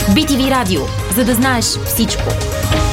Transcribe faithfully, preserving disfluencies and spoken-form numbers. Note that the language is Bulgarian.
Би Ти Ви Радио, за да знаеш всичко.